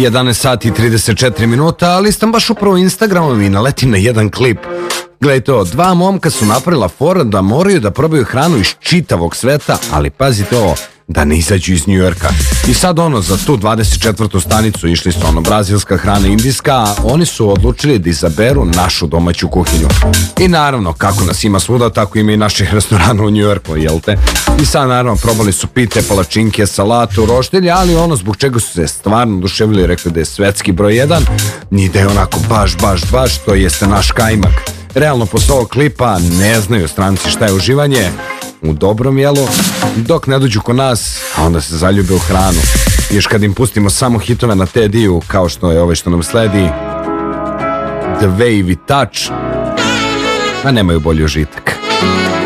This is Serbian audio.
11 sati i 34 minuta, ali sam baš upravo Instagramom i naletim na jedan klip. Gledaj to, dva momka su napravila fora da moraju da probaju hranu iz čitavog sveta, ali pazite ovo, da ne izađu iz Njujorka. I sad za tu 24. stanicu išli su brazilska hrana, indijska, a oni su odlučili da izaberu našu domaću kuhinju. I naravno, kako nas ima svuda, tako ima i naših restorana u Njujorku, jel te? I sad naravno probali su pite, palačinke, salatu, roštilje, ali zbog čega su se stvarno oduševili, rekli da je svetski broj 1 i da je onako baš, to jeste naš kajmak. Realno, posle ovog klipa ne znaju stranci šta je uživanje u dobrom jelu, dok ne dođu kod nas, a onda se zaljube u hranu. Još kad im pustimo samo hitove na Tediju, kao što je što nam sledi, The Way We Touch, a nemaju bolji užitak.